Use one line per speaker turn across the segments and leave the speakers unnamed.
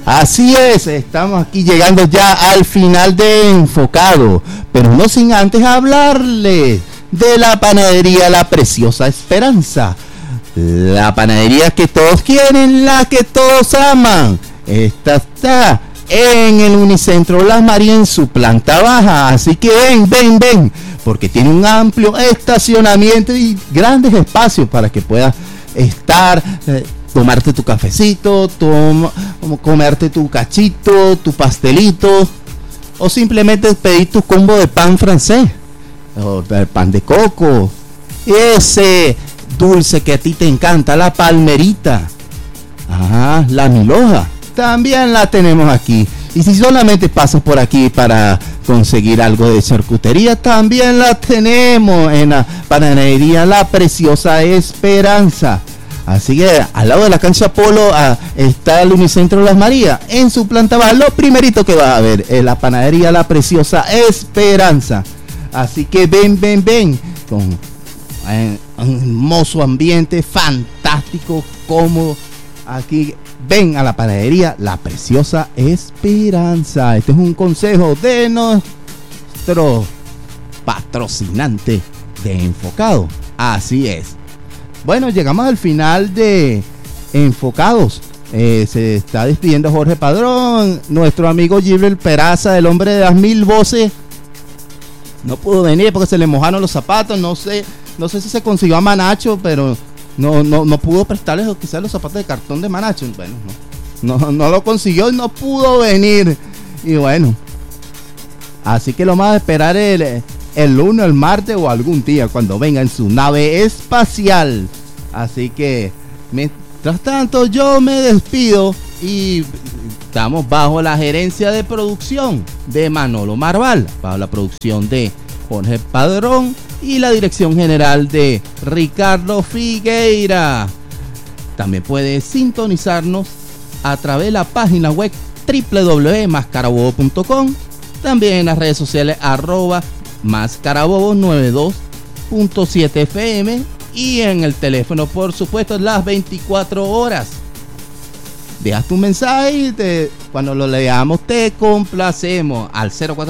Así es, estamos aquí llegando ya al final de Enfocado, pero no sin antes hablarle de la panadería La Preciosa Esperanza. La panadería que todos quieren, la que todos aman. Esta está en el Unicentro Las Marías en su planta baja, así que ven, porque tiene un amplio estacionamiento y grandes espacios para que puedas estar, tomarte tu cafecito, comerte tu cachito, tu pastelito, o simplemente pedir tu combo de pan francés, o el pan de coco, ese dulce que a ti te encanta, la palmerita, la milhoja, también la tenemos aquí. Y si solamente pasas por aquí para conseguir algo de charcutería, también la tenemos en la panadería La Preciosa Esperanza. Así que al lado de la cancha Polo está el Unicentro Las Marías. En su planta baja, lo primerito que vas a ver es la panadería La Preciosa Esperanza. Así que ven, con un hermoso ambiente, fantástico, cómodo. Aquí ven a la panadería La Preciosa Esperanza. Este es un consejo de nuestro patrocinante de Enfocado. Así es. Bueno, llegamos al final de Enfocados. Se está despidiendo Jorge Padrón. Nuestro amigo Gilbert Peraza, el hombre de las 1000 voces, no pudo venir porque se le mojaron los zapatos. No sé si se consiguió a Manacho, pero no pudo prestarles quizás los zapatos de cartón de Manacho. Bueno, no lo consiguió y no pudo venir. Y bueno, así que lo más a esperar el lunes, el martes o algún día cuando venga en su nave espacial. Así que mientras tanto yo me despido y estamos bajo la gerencia de producción de Manolo Marval, bajo la producción de Jorge Padrón y la dirección general de Ricardo Figueira. También puedes sintonizarnos a través de la página web www.mascarabobo.com, también en las redes sociales @mascarabobo 92.7 FM y en el teléfono, por supuesto, las 24 horas. Dejas tu mensaje y cuando lo leamos te complacemos al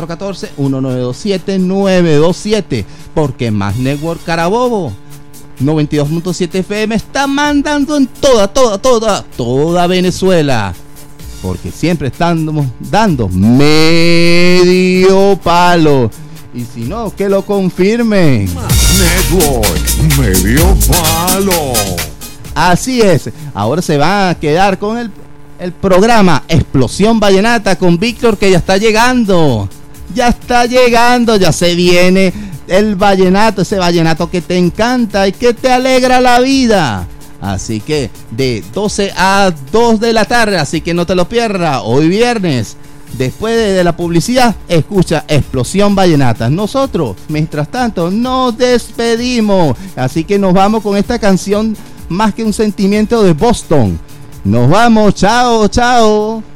0414-1927-927, porque Más Network Carabobo 92.7 FM está mandando en toda Venezuela, porque siempre estamos dando medio palo. Y si no, que lo confirmen.
Network, medio palo.
Así es. Ahora se va a quedar con el programa Explosión Vallenata con Víctor, que ya está llegando. Ya se viene el vallenato, ese vallenato que te encanta y que te alegra la vida. Así que de 12 a 2 de la tarde, así que no te lo pierdas. Hoy viernes, después de la publicidad, escucha Explosión Vallenata. Nosotros, mientras tanto, nos despedimos. Así que nos vamos con esta canción, Más que un sentimiento, de Boston. Nos vamos, chao.